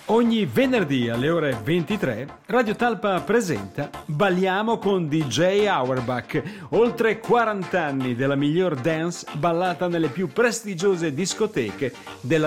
Ogni venerdì alle ore 23 Radio Talpa presenta Balliamo con DJ Auerbach. Oltre 40 anni della miglior dance ballata nelle più prestigiose discoteche della